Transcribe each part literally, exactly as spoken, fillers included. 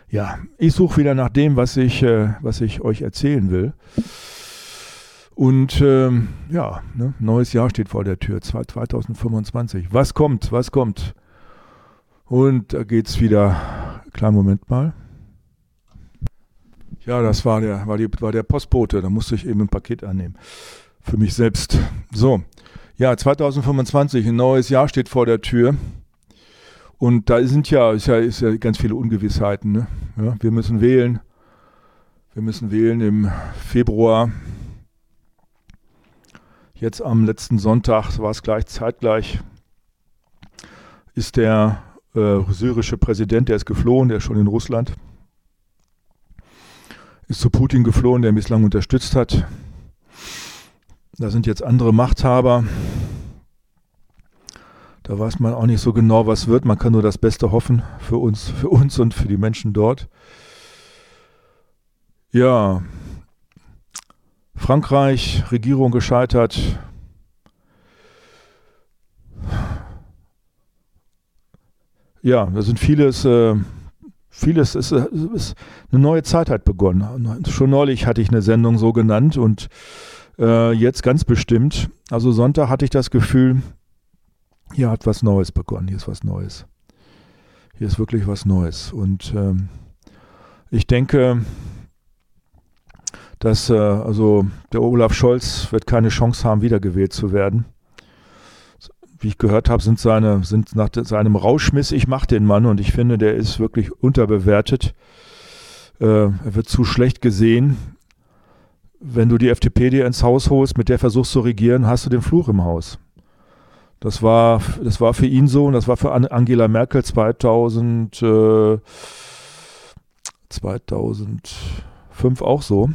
Ja, ich suche wieder nach dem, was ich, äh, was ich euch erzählen will. Und ähm, ja, ne, neues Jahr steht vor der Tür, zwanzig fünfundzwanzig. Was kommt, was kommt? Und da geht's wieder, kleinen Moment mal. Ja, das war der, war, die, war der Postbote, da musste ich eben ein Paket annehmen. Für mich selbst. So, ja, zwanzig fünfundzwanzig, ein neues Jahr steht vor der Tür. Und da sind ja, ist ja, ist ja ganz viele Ungewissheiten. Ne? Ja, wir müssen wählen. Wir müssen wählen im Februar. Jetzt am letzten Sonntag, war es gleich zeitgleich, ist der äh, syrische Präsident, der ist geflohen, der ist schon in Russland, ist zu Putin geflohen, der ihn bislang unterstützt hat. Da sind jetzt andere Machthaber. Da weiß man auch nicht so genau, was wird. Man kann nur das Beste hoffen für uns, für uns und für die Menschen dort. Ja, Frankreich, Regierung gescheitert. Ja, da sind vieles, äh, vieles ist, ist eine neue Zeit hat begonnen. Schon neulich hatte ich eine Sendung so genannt und äh, jetzt ganz bestimmt. Also Sonntag hatte ich das Gefühl, hier hat was Neues begonnen, hier ist was Neues. Hier ist wirklich was Neues. Und ähm, ich denke, dass äh, also der Olaf Scholz wird keine Chance haben, wiedergewählt zu werden. Wie ich gehört habe, sind seine, sind nach de, seinem Rauschmiss, ich mache den Mann und ich finde, der ist wirklich unterbewertet. Äh, er wird zu schlecht gesehen. Wenn du die F D P dir ins Haus holst, mit der versuchst zu regieren, hast du den Fluch im Haus. Das war, das war für ihn so und das war für Angela Merkel zweitausend, äh, zweitausendfünf auch so.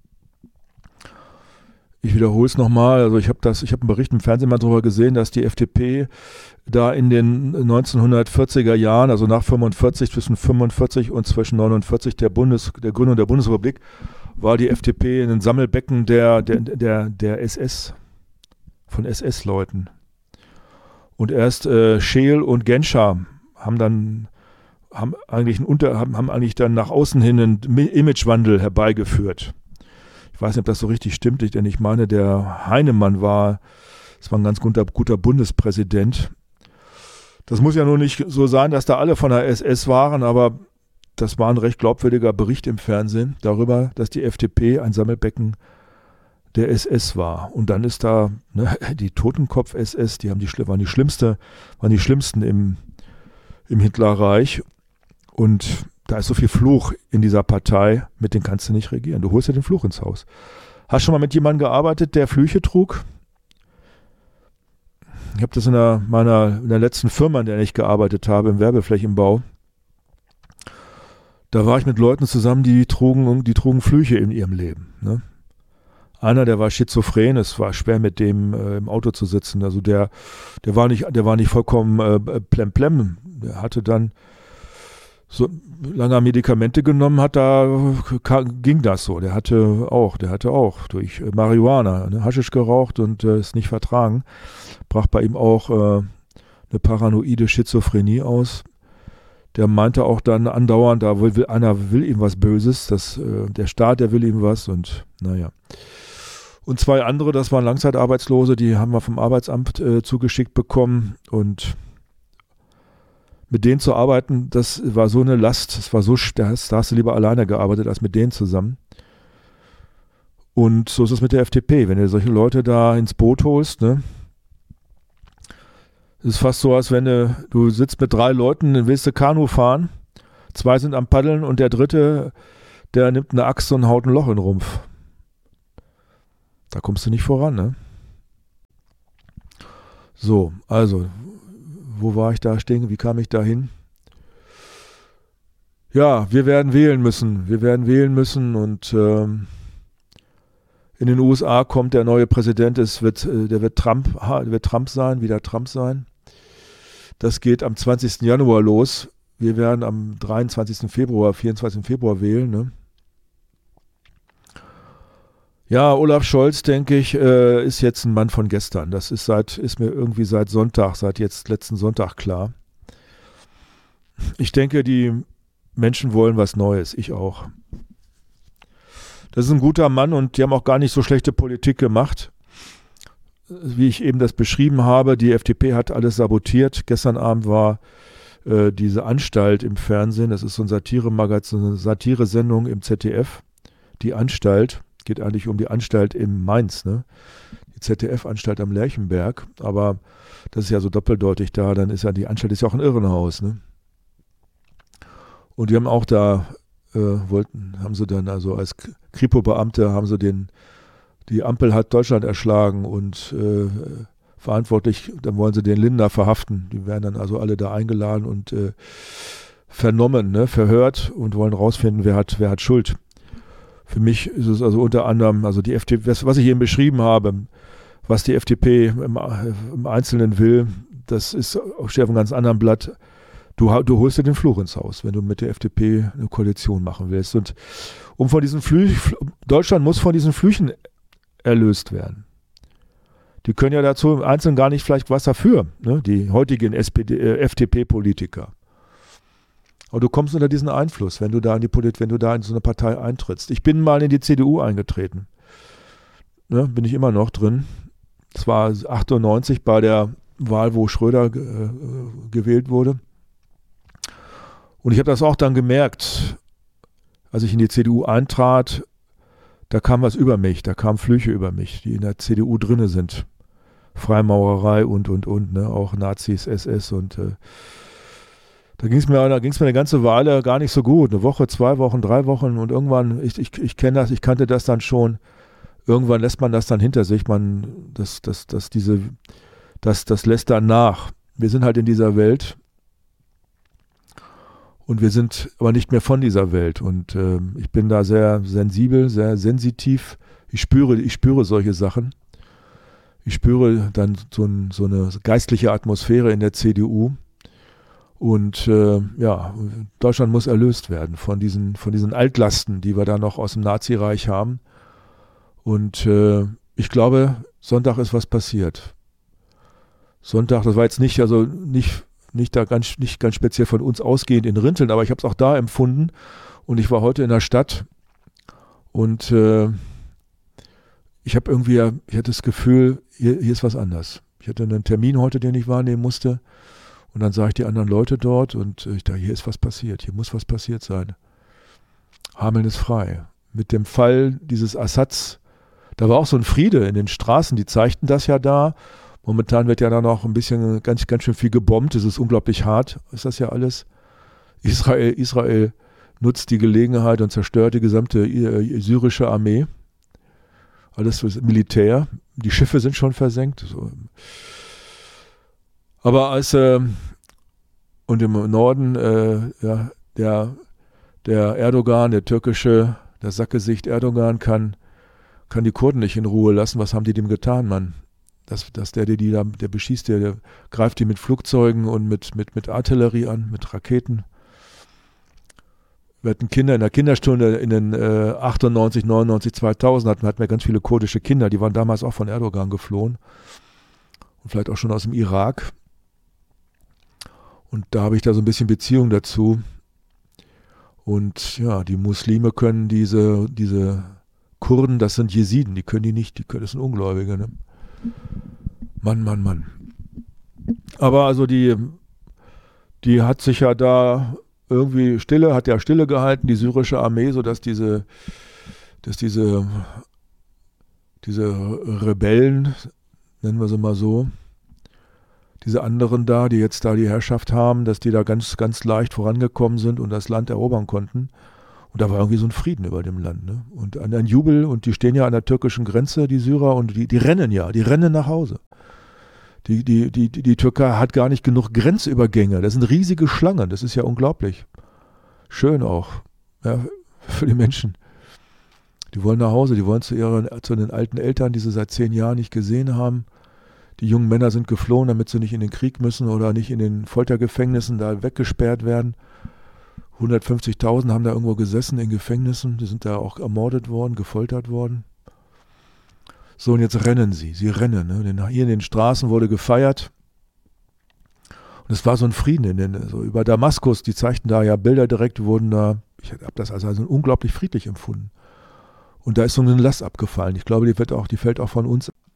Ich wiederhole es nochmal, also ich habe das, ich habe einen Bericht im Fernsehen mal darüber gesehen, dass die F D P da in den neunzehnhundertvierziger Jahren, also nach fünfundvierzig, zwischen fünfundvierzig und zwischen neunundvierzig der Bundes, der Gründung der Bundesrepublik, war die F D P in ein Sammelbecken der, der, der, der S S, von S S-Leuten. Und erst äh, Scheel und Genscher haben dann haben eigentlich, einen Unter, haben, haben eigentlich dann nach außen hin einen Imagewandel herbeigeführt. Ich weiß nicht, ob das so richtig stimmt, denn ich meine, der Heinemann war, das war ein ganz guter, guter Bundespräsident. Das muss ja nur nicht so sein, dass da alle von der S S waren, aber das war ein recht glaubwürdiger Bericht im Fernsehen darüber, dass die F D P ein Sammelbecken der S S war. Und dann ist da ne, die Totenkopf-S S, die haben die, waren, die schlimmste, waren die schlimmsten im, im Hitlerreich. Und da ist so viel Fluch in dieser Partei, mit denen kannst du nicht regieren. Du holst ja den Fluch ins Haus. Hast du schon mal mit jemandem gearbeitet, der Flüche trug? Ich habe das in der, meiner, in der letzten Firma, in der ich gearbeitet habe, im Werbeflächenbau. Da war ich mit Leuten zusammen, die trugen, die trugen Flüche in ihrem Leben. Ne? Einer, der war schizophren, es war schwer mit dem äh, im Auto zu sitzen. Also der, der war nicht, der war nicht vollkommen äh, plemplem. Der hatte dann so lange Medikamente genommen hat, da ging das so. Der hatte auch, der hatte auch durch Marihuana, ne, Haschisch geraucht und äh, es nicht vertragen. Brach bei ihm auch äh, eine paranoide Schizophrenie aus. Der meinte auch dann andauernd, da will, will einer will ihm was Böses, das, äh, der Staat, der will ihm was und naja. Und zwei andere, das waren Langzeitarbeitslose, die haben wir vom Arbeitsamt äh, zugeschickt bekommen und mit denen zu arbeiten, das war so eine Last, das war so, da hast, da hast du lieber alleine gearbeitet als mit denen zusammen. Und so ist es mit der F D P, wenn du solche Leute da ins Boot holst, ne? Es ist fast so, als wenn du, du sitzt mit drei Leuten, dann willst du Kanu fahren, zwei sind am Paddeln und der dritte, der nimmt eine Axt und haut ein Loch in den Rumpf. Da kommst du nicht voran, ne? So, also, wo war ich da stehen? Wie kam ich da hin? Ja, wir werden wählen müssen. Wir werden wählen müssen und ähm, in den U S A kommt der neue Präsident, es wird, äh, der wird Trump, der wird Trump sein, wieder Trump sein. Das geht am zwanzigsten Januar los. Wir werden am dreiundzwanzigsten Februar, vierundzwanzigsten Februar wählen, ne? Ja, Olaf Scholz, denke ich, äh, ist jetzt ein Mann von gestern. Das ist seit, ist mir irgendwie seit Sonntag, seit jetzt letzten Sonntag klar. Ich denke, die, Menschen wollen was Neues, ich auch. Das ist ein guter Mann und die haben auch gar nicht so schlechte Politik gemacht. Wie ich eben das beschrieben habe, die F D P hat alles sabotiert. Gestern Abend war äh, diese Anstalt im Fernsehen, das ist so ein Satiremagazin, eine Satiresendung im Z D F. Die Anstalt, geht eigentlich um die Anstalt in Mainz, ne? Die Z D F-Anstalt am Lerchenberg, aber das ist ja so doppeldeutig da, dann ist ja die Anstalt ist ja auch ein Irrenhaus, ne? Und die haben auch da, äh, wollten, haben sie dann also als Kripo-Beamte haben sie den, die Ampel hat Deutschland erschlagen und äh, verantwortlich, dann wollen sie den Lindner verhaften. Die werden dann also alle da eingeladen und äh, vernommen, ne, verhört und wollen rausfinden, wer hat, wer hat Schuld. Für mich ist es also unter anderem, also die F D P, was ich eben beschrieben habe, was die F D P im, im Einzelnen will, das ist steht auf einem ganz anderen Blatt. Du, du holst dir den Fluch ins Haus, wenn du mit der F D P eine Koalition machen willst. Und um von diesen Flüchen, Deutschland muss von diesen Flüchen erlöst werden. Die können ja dazu im Einzelnen gar nicht vielleicht was dafür, ne? Die heutigen S P D, äh, F D P-Politiker. Aber du kommst unter diesen Einfluss, wenn du da in die Polit- wenn du da in so eine Partei eintrittst. Ich bin mal in die C D U eingetreten. Ne, bin ich immer noch drin. Es war achtundneunzig bei der Wahl, wo Schröder äh, gewählt wurde. Und ich habe das auch dann gemerkt, als ich in die C D U eintrat, da kam was über mich, da kamen Flüche über mich, die in der C D U drinne sind. Freimaurerei und, und, und, ne? Auch Nazis, S S und äh, da ging es mir, da ging's mir eine ganze Weile gar nicht so gut. Eine Woche, zwei Wochen, drei Wochen und irgendwann, ich, ich, ich kenne das, ich kannte das dann schon, irgendwann lässt man das dann hinter sich, man, das, das, das, diese, das, das lässt dann nach. Wir sind halt in dieser Welt und wir sind aber nicht mehr von dieser Welt und äh, ich bin da sehr sensibel, sehr sensitiv. Ich spüre, ich spüre solche Sachen. Ich spüre dann so, ein, so eine geistliche Atmosphäre in der C D U. Und äh, ja, Deutschland muss erlöst werden von diesen, von diesen Altlasten, die wir da noch aus dem Nazireich haben. Und äh, ich glaube, Sonntag ist was passiert. Sonntag, das war jetzt nicht, also nicht, nicht da ganz, nicht ganz speziell von uns ausgehend in Rinteln, aber ich habe es auch da empfunden. Und ich war heute in der Stadt und äh, ich habe irgendwie, ich hatte das Gefühl, hier, hier ist was anders. Ich hatte einen Termin heute, den ich wahrnehmen musste. Und dann sah ich die anderen Leute dort und ich dachte, hier ist was passiert, hier muss was passiert sein. Hameln ist frei. Mit dem Fall dieses Assads, da war auch so ein Friede in den Straßen, die zeigten das ja da. Momentan wird ja da noch ein bisschen, ganz, ganz schön viel gebombt, es ist unglaublich hart, ist das ja alles. Israel, Israel nutzt die Gelegenheit und zerstört die gesamte äh, syrische Armee. Alles fürs Militär. Die Schiffe sind schon versenkt. So. Aber als äh, und im Norden äh, ja, der, der Erdogan, der türkische, das Sackgesicht Erdogan kann, kann die Kurden nicht in Ruhe lassen. Was haben die dem getan, Mann? Dass, dass der, der die da, der beschießt, der, der greift die mit Flugzeugen und mit, mit, mit Artillerie an, mit Raketen. Wir hatten Kinder in der Kinderstunde in den äh, achtundneunzig, neunundneunzig, zweitausend hatten, hatten wir ganz viele kurdische Kinder, die waren damals auch von Erdogan geflohen und vielleicht auch schon aus dem Irak. Und da habe ich da so ein bisschen Beziehung dazu. Und ja, die Muslime können diese, diese Kurden, das sind Jesiden, die können die nicht, die können, das sind Ungläubige. Ne? Mann, Mann, Mann. Aber also die, die hat sich ja da irgendwie Stille, hat ja Stille gehalten, die syrische Armee, sodass diese, dass diese, diese Rebellen, nennen wir sie mal so, diese anderen da, die jetzt da die Herrschaft haben, dass die da ganz, ganz leicht vorangekommen sind und das Land erobern konnten. Und da war irgendwie so ein Frieden über dem Land. Ne? Und ein, ein Jubel, und die stehen ja an der türkischen Grenze, die Syrer, und die, die rennen ja, die rennen nach Hause. Die, die, die, die, die Türkei hat gar nicht genug Grenzübergänge. Das sind riesige Schlangen, das ist ja unglaublich. Schön auch, ja, für die Menschen. Die wollen nach Hause, die wollen zu ihren, zu den alten Eltern, die sie seit zehn Jahren nicht gesehen haben. Die jungen Männer sind geflohen, damit sie nicht in den Krieg müssen oder nicht in den Foltergefängnissen da weggesperrt werden. hundertfünfzigtausend haben da irgendwo gesessen in Gefängnissen, die sind da auch ermordet worden, gefoltert worden. So, und jetzt rennen sie, sie rennen. Ne? Hier in den Straßen wurde gefeiert. Und es war so ein Frieden in den, so über Damaskus, die zeigten da ja Bilder direkt, wurden da, ich habe das also, also unglaublich friedlich empfunden. Und da ist so eine Last abgefallen. Ich glaube, die wird auch, die fällt auch von uns